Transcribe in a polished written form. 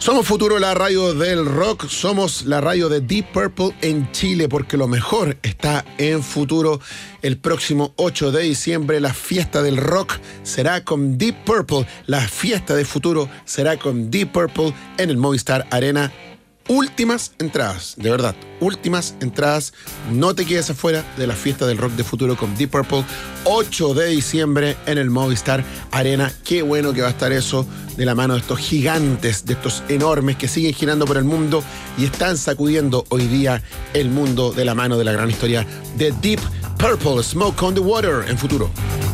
Somos Futuro, la radio del rock. Somos la radio de Deep Purple en Chile, porque lo mejor está en Futuro. El próximo 8 de diciembre, la fiesta del rock será con Deep Purple. La fiesta de Futuro será con Deep Purple en el Movistar Arena. Últimas entradas, de verdad, últimas entradas. No te quedes afuera de la fiesta del rock de Futuro con Deep Purple. 8 de diciembre en el Movistar Arena. Qué bueno que va a estar eso, de la mano de estos gigantes, de estos enormes que siguen girando por el mundo y están sacudiendo hoy día el mundo, de la mano de la gran historia de Deep Purple. Smoke on the Water en Futuro.